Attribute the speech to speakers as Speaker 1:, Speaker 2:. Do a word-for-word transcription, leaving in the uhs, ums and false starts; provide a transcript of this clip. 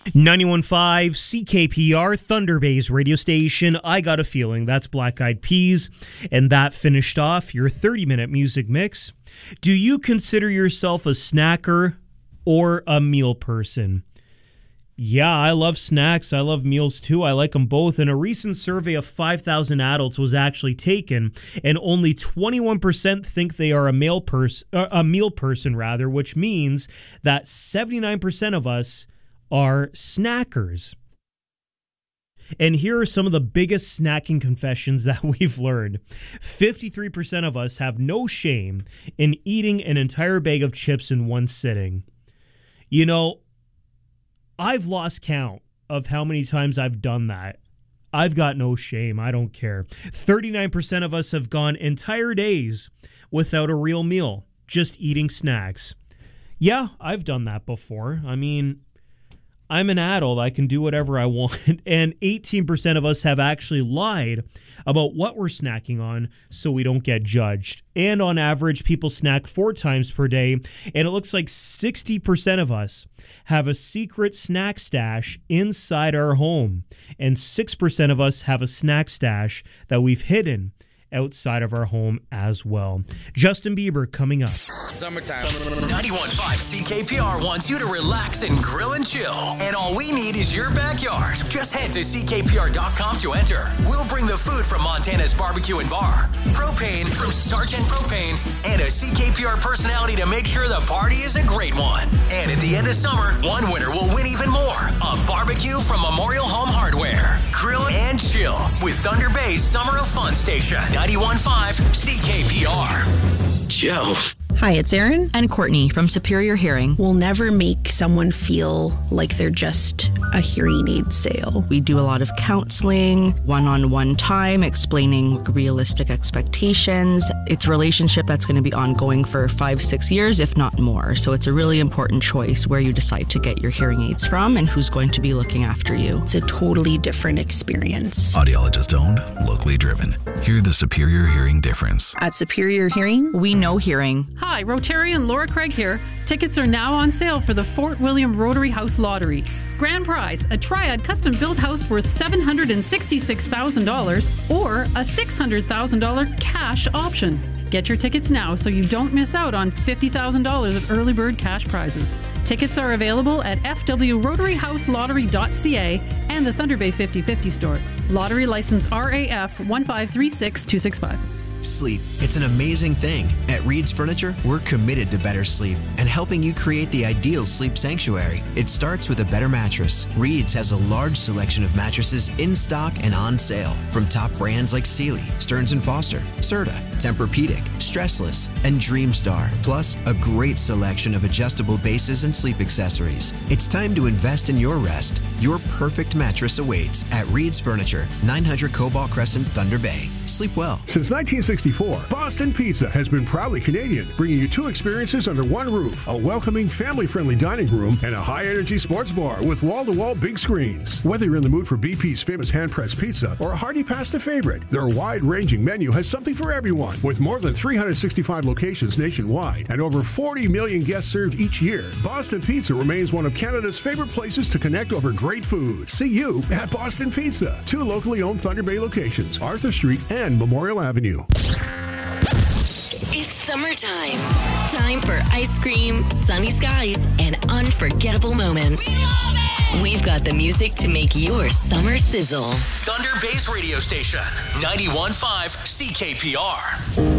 Speaker 1: ninety-one point five C K P R, Thunder Bay's radio station. I Got a Feeling. That's Black Eyed Peas. And that finished off your thirty-minute music mix. Do you consider yourself a snacker or a meal person? Yeah, I love snacks. I love meals too. I like them both. And a recent survey of five thousand adults was actually taken, and only twenty-one percent think they are a meal pers- uh, a meal person, rather, which means that seventy-nine percent of us are snackers. And here are some of the biggest snacking confessions that we've learned. fifty-three percent of us have no shame in eating an entire bag of chips in one sitting. You know, I've lost count of how many times I've done that. I've got no shame. I don't care. thirty-nine percent of us have gone entire days without a real meal, just eating snacks. Yeah, I've done that before. I mean, I'm an adult. I can do whatever I want. And eighteen percent of us have actually lied about what we're snacking on so we don't get judged. And on average, people snack four times per day. And it looks like sixty percent of us have a secret snack stash inside our home. And six percent of us have a snack stash that we've hidden outside of our home as well. Justin Bieber coming up.
Speaker 2: Summertime. ninety-one point five C K P R wants you to relax and grill and chill. And all we need is your backyard. Just head to C K P R dot com to enter. We'll bring the food from Montana's Barbecue and Bar, propane from Sergeant Propane, and a C K P R personality to make sure the party is a great one. And at the end of summer, one winner will win even more. A barbecue from Memorial Home Hardware. Grill and chill with Thunder Bay's Summer of Fun Station. ninety-one point five C K P R. Joe.
Speaker 3: Hi, it's Erin.
Speaker 4: And Courtney from Superior Hearing.
Speaker 3: We'll never make someone feel like they're just a hearing aid sale.
Speaker 4: We do a lot of counseling, one-on-one time, explaining realistic expectations. It's a relationship that's going to be ongoing for five, six years, if not more. So it's a really important choice where you decide to get your hearing aids from and who's going to be looking after you.
Speaker 3: It's a totally different experience.
Speaker 5: Audiologist owned, locally driven. Hear the Superior Hearing difference.
Speaker 3: At Superior Hearing,
Speaker 4: we know hearing.
Speaker 6: Hi, Rotarian Laura Craig here. Tickets are now on sale for the Fort William Rotary House Lottery. Grand prize, a Triad custom-built house worth seven hundred sixty-six thousand dollars or a six hundred thousand dollars cash option. Get your tickets now so you don't miss out on fifty thousand dollars of early bird cash prizes. Tickets are available at f w rotary house lottery dot c a and the Thunder Bay fifty fifty store. Lottery license R A F one five three six two six five.
Speaker 7: Sleep. It's an amazing thing. At Reed's Furniture, we're committed to better sleep and helping you create the ideal sleep sanctuary. It starts with a better mattress. Reed's has a large selection of mattresses in stock and on sale from top brands like Sealy, Stearns and Foster, Serta, Tempur-Pedic, Stressless, and Dreamstar, plus a great selection of adjustable bases and sleep accessories. It's time to invest in your rest. Your perfect mattress awaits at Reed's Furniture, nine hundred Cobalt Crescent, Thunder Bay. Sleep well.
Speaker 8: Since nineteen sixty-four, Boston Pizza has been proudly Canadian, bringing you two experiences under one roof, a welcoming, family-friendly dining room, and a high-energy sports bar with wall-to-wall big screens. Whether you're in the mood for B P's famous hand-pressed pizza or a hearty pasta favorite, their wide-ranging menu has something for everyone. With more than three hundred sixty-five locations nationwide and over forty million guests served each year, Boston Pizza remains one of Canada's favorite places to connect over great food. See you at Boston Pizza. Two locally owned Thunder Bay locations, Arthur Street and Memorial Avenue.
Speaker 9: It's summertime. Time for ice cream, sunny skies, and unforgettable moments. We love it! We've got the music to make your summer sizzle.
Speaker 2: Thunder Bay's radio station, ninety-one point five C K P R.